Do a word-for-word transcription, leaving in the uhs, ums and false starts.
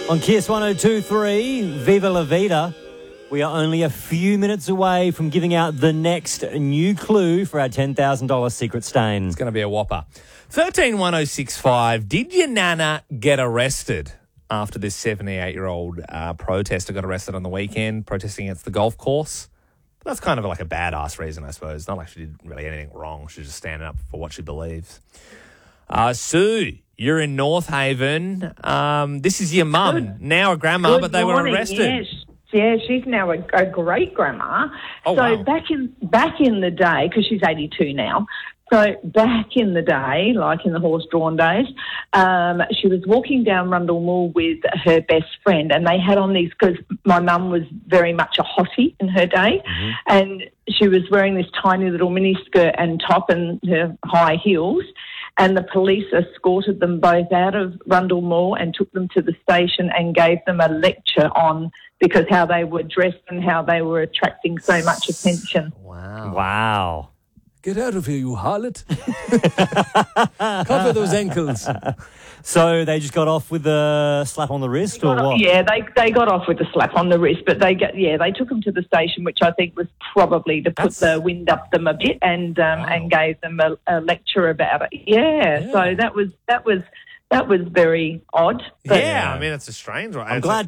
On Kiss one oh two three, Viva La Vida. We are only a few minutes away from giving out the next new clue for our ten thousand dollars secret stain. It's going to be a whopper. thirteen one oh six five. Did your nana get arrested after this seventy-eight-year-old uh, protester got arrested on the weekend protesting against the golf course? That's kind of like a badass reason, I suppose. Not like she did really anything wrong. She's just standing up for what she believes. Uh, Sue, you're in North Haven. Um, this is your mum, now a grandma, Good but they morning, were arrested. Yes. Yeah, she's now a, a great grandma. Oh, so wow. back in back in the day, because she's eighty-two now. So back in the day, like in the horse-drawn days, um, she was walking down Rundle Mall with her best friend, and they had on these, because my mum was very much a hottie in her day, mm-hmm. and she was wearing this tiny little miniskirt and top and her high heels. And the police escorted them both out of Rundle Mall and took them to the station and gave them a lecture on because how they were dressed and how they were attracting so much attention. Wow. Wow. Get out of here, you harlot. Cover those ankles. So they just got off with a slap on the wrist or Off, what? yeah, they they got off with a slap on the wrist, but they get yeah they took them to the station, which I think was probably to put That's... the wind up them a bit, and um, wow. and gave them a, a lecture about it. Yeah, yeah, so that was that was that was very odd. But, yeah, I mean it's a strange one. I'm it's glad.